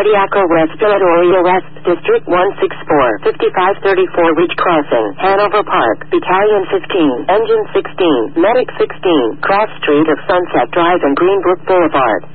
Cardiaco West, Philadelphia West, District 164, 5534 Ridge Crossing, Hanover Park, Battalion 15, Engine 16, Medic 16, Cross Street of Sunset Drive and Greenbrook Boulevard.